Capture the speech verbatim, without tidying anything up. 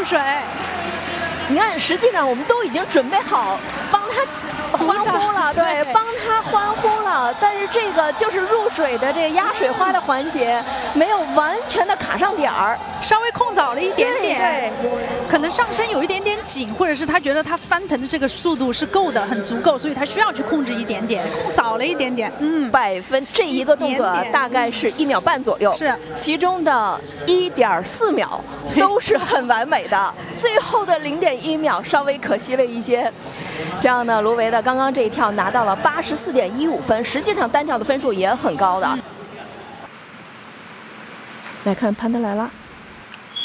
水。 你看，实际上我们都已经准备好帮他欢呼了，对，帮他欢呼了。但是这个就是入水的这个压水花的环节，没有完全的卡上点儿， 稍微控早了一点点， 对对， 可能上身有一点点紧，或者是他觉得他翻腾的这个速度是够的，很足够，所以他需要去控制一点点，控早了一点点。嗯， 百分这一个动作点点大概是一秒半左右， 是其中的一点四秒都是很完美的，最后的零点一秒稍微可惜了一些。这样呢，卢维的刚刚这一跳拿到了八十四点一五分，实际上单跳的分数也很高的。嗯、来看潘德莱拉。